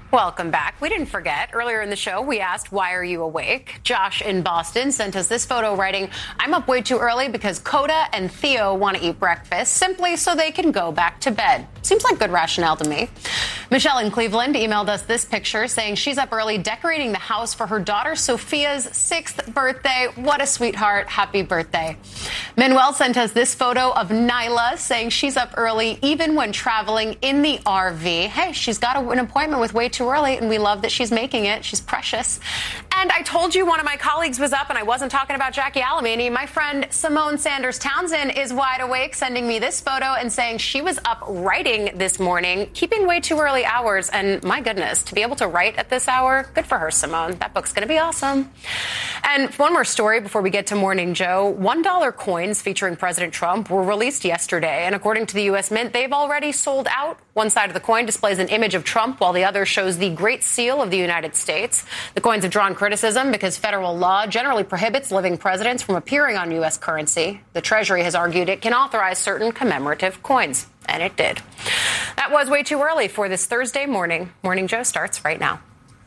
Welcome back. We didn't forget. Earlier in the show, we asked, why are you awake? Josh in Boston sent us this photo writing, I'm up way too early because Coda and Theo want to eat breakfast simply so they can go back to bed. Seems like good rationale to me. Michelle in Cleveland emailed us this picture saying she's up early decorating the house for her daughter Sophia's 6th birthday. What a sweetheart. Happy birthday. Manuel sent us this photo of Nyla saying she's up early even when traveling in the RV. Hey, she's got an appointment with way too early, and we love that she's making it. She's precious. And I told you one of my colleagues was up, and I wasn't talking about Jackie Alamany. My friend Simone Sanders Townsend is wide awake, sending me this photo and saying she was up writing this morning, keeping way too early hours. And my goodness, to be able to write at this hour, good for her, Simone. That book's going to be awesome. And one more story before we get to Morning Joe. $1 coins featuring President Trump were released yesterday, and according to the U.S. Mint, they've already sold out. One side of the coin displays an image of Trump, while the other shows the Great Seal of the United States. The coins have drawn criticism because federal law generally prohibits living presidents from appearing on U.S. currency. The Treasury has argued it can authorize certain commemorative coins, and it did. That was way too early for this Thursday morning. Morning Joe starts right now.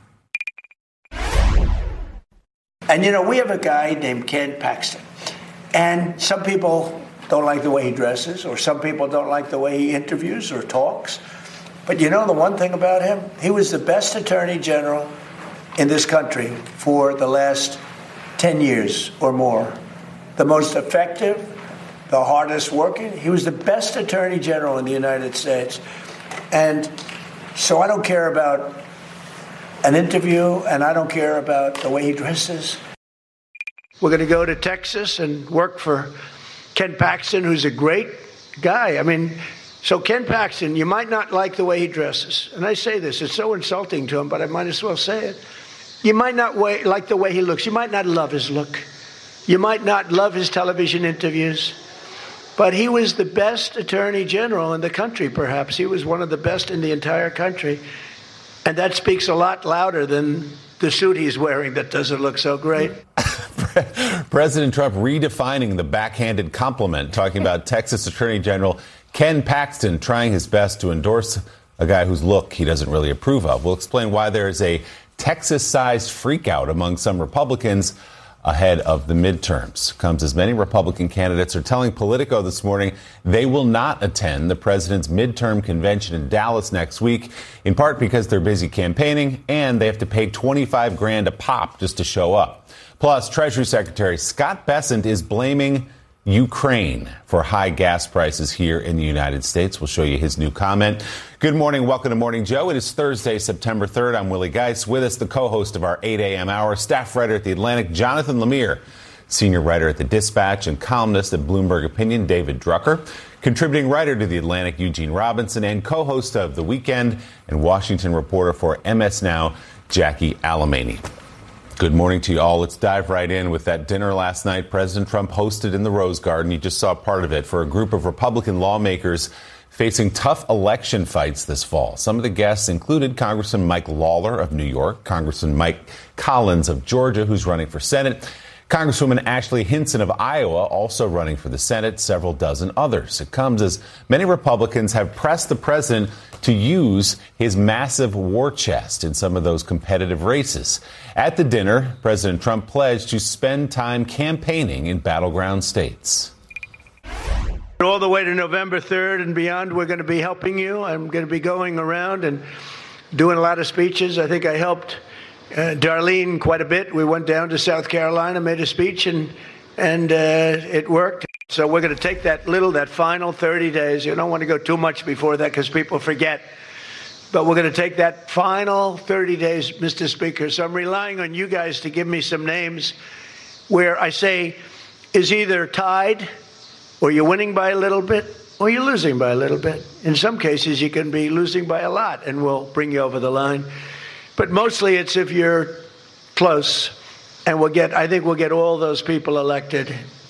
And, you know, we have a guy named Ken Paxton, and some people don't like the way he dresses, or some people don't like the way he interviews or talks. But you know the one thing about him? He was the best attorney general in this country for the last 10 years or more. The most effective, the hardest working. He was the best attorney general in the United States. And so I don't care about an interview, and I don't care about the way he dresses. We're going to go to Texas and work for Ken Paxton, who's a great guy. I mean, so Ken Paxton, you might not like the way he dresses. And I say this, it's so insulting to him, but I might as well say it. You might not like the way he looks. You might not love his look. You might not love his television interviews. But he was the best attorney general in the country, perhaps. He was one of the best in the entire country. And that speaks a lot louder than the suit he's wearing that doesn't look so great. President Trump redefining the backhanded compliment, talking about Texas Attorney General Ken Paxton trying his best to endorse a guy whose look he doesn't really approve of. We'll explain why there is a Texas-sized freakout among some Republicans ahead of the midterms. Comes as many Republican candidates are telling Politico this morning they will not attend the president's midterm convention in Dallas next week, in part because they're busy campaigning and they have to pay $25,000 a pop just to show up. Plus, Treasury Secretary Scott Bessent is blaming Ukraine for high gas prices here in the United States. We'll show you his new comment. Good morning. Welcome to Morning Joe. It is Thursday, September 3rd. I'm Willie Geist. With us, the co-host of our 8 a.m. hour, staff writer at The Atlantic, Jonathan Lemire, senior writer at The Dispatch and columnist at Bloomberg Opinion, David Drucker, contributing writer to The Atlantic, Eugene Robinson, and co-host of The Weekend and Washington reporter for MS Now, Jackie Alamany. Good morning to you all. Let's dive right in with that dinner last night President Trump hosted in the Rose Garden. You just saw part of it for a group of Republican lawmakers facing tough election fights this fall. Some of the guests included Congressman Mike Lawler of New York, Congressman Mike Collins of Georgia, who's running for Senate, Congresswoman Ashley Hinson of Iowa, also running for the Senate, several dozen others. It comes as many Republicans have pressed the president to use his massive war chest in some of those competitive races. At the dinner, President Trump pledged to spend time campaigning in battleground states. All the way to November 3rd and beyond, we're going to be helping you. I'm going to be going around and doing a lot of speeches. I think I helped Darlene quite a bit. We went down to South Carolina, made a speech, and it worked. So we're going to take that final 30 days. You don't want to go too much before that because people forget. But we're going to take that final 30 days, Mr. Speaker. So I'm relying on you guys to give me some names where I say is either tied or you're winning by a little bit or you're losing by a little bit. In some cases, you can be losing by a lot, and we'll bring you over the line. But mostly it's if you're close, and I think we'll get all those people elected